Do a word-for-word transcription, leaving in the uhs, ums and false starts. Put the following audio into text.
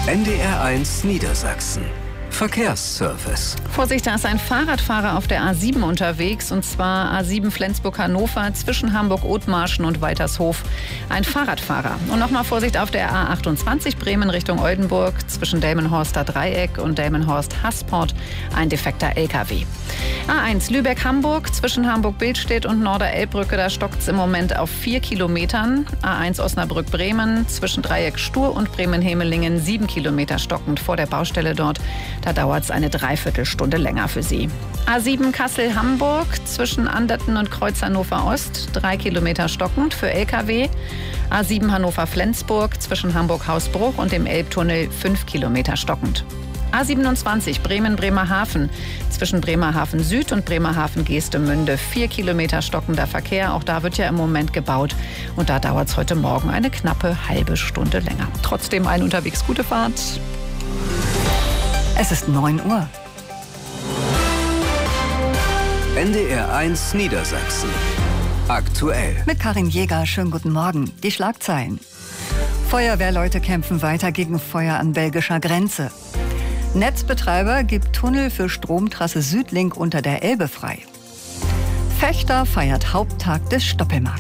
N D R eins Niedersachsen. Verkehrsservice. Vorsicht, da ist ein Fahrradfahrer auf der A sieben unterwegs, und zwar A sieben Flensburg-Hannover zwischen Hamburg-Othmarschen und Weitershof. Ein Fahrradfahrer. Und nochmal Vorsicht auf der A achtundzwanzig Bremen Richtung Oldenburg zwischen Delmenhorster Dreieck und Delmenhorst-Hasport. Ein defekter L K W. A eins Lübeck-Hamburg zwischen Hamburg-Bildstedt und Norder-Elbbrücke, da stockt es im Moment auf vier Kilometern. A eins Osnabrück-Bremen zwischen Dreieck-Stur und Bremen-Hemelingen sieben Kilometer stockend vor der Baustelle dort. Da dauert es eine Dreiviertelstunde länger für Sie. A sieben Kassel-Hamburg zwischen Anderten und Kreuz Hannover Ost, drei Kilometer stockend für L K W. A sieben Hannover-Flensburg zwischen Hamburg-Hausbruch und dem Elbtunnel, fünf Kilometer stockend. A siebenundzwanzig Bremen-Bremerhaven zwischen Bremerhaven Süd und Bremerhaven-Geestemünde, vier Kilometer stockender Verkehr. Auch da wird ja im Moment gebaut, und da dauert es heute Morgen eine knappe halbe Stunde länger. Trotzdem allen unterwegs gute Fahrt. Es ist neun Uhr. N D R eins Niedersachsen. Aktuell. Mit Karin Jäger, schönen guten Morgen. Die Schlagzeilen. Feuerwehrleute kämpfen weiter gegen Feuer an belgischer Grenze. Netzbetreiber gibt Tunnel für Stromtrasse Südlink unter der Elbe frei. Fechter feiert Haupttag des Stoppelmarkts.